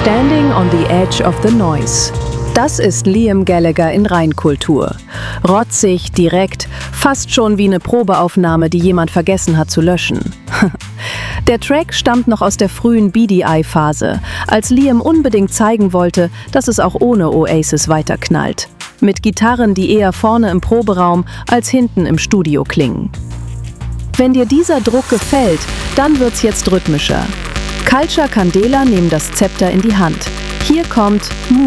Standing on the Edge of the Noise. Das ist Liam Gallagher in Reinkultur. Rotzig, direkt, fast schon wie eine Probeaufnahme, die jemand vergessen hat zu löschen. Der Track stammt noch aus der frühen BDI-Phase, als Liam unbedingt zeigen wollte, dass es auch ohne Oasis weiterknallt. Mit Gitarren, die eher vorne im Proberaum als hinten im Studio klingen. Wenn dir dieser Druck gefällt, dann wird's jetzt rhythmischer. Culture Candela nehmen das Zepter in die Hand. Hier kommt